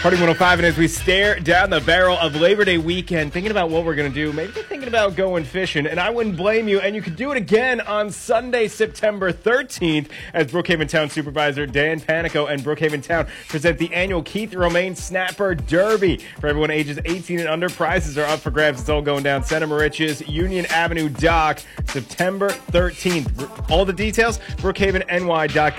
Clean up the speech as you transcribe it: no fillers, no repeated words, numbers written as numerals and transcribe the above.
Party 105, and as we stare down the barrel of Labor Day weekend, thinking about what we're going to do, maybe you're thinking about going fishing, and I wouldn't blame you, and you could do it again on Sunday, September 13th, as Brookhaven Town Supervisor Dan Panico and Brookhaven Town present the annual Keith Romaine Snapper Derby. For everyone ages 18 and under, prizes are up for grabs. It's all going down Santa Marich's Union Avenue Dock, September 13th. All the details, brookhavenny.com.